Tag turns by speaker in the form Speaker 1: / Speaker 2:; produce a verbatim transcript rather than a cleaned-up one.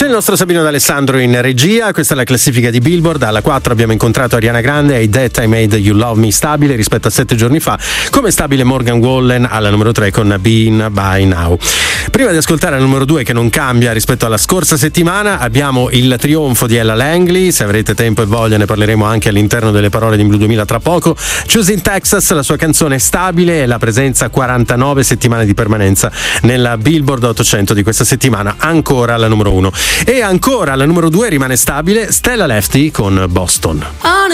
Speaker 1: C'è il nostro Sabino D'Alessandro in regia, questa è la classifica di Billboard. Alla quattro abbiamo incontrato Ariana Grande, I That I Made You Love Me, stabile rispetto a sette giorni fa, come stabile Morgan Wallen alla numero tre con Been By Now. Prima di ascoltare la numero due, che non cambia rispetto alla scorsa settimana, abbiamo il trionfo di Ella Langley. Se avrete tempo e voglia ne parleremo anche all'interno delle parole di Blue duemila tra poco. Choosing Texas, la sua canzone stabile e la presenza quarantanove settimane di permanenza nella Billboard ottocento di questa settimana, ancora alla numero uno. E ancora alla numero due rimane stabile Stella Lefty con Boston.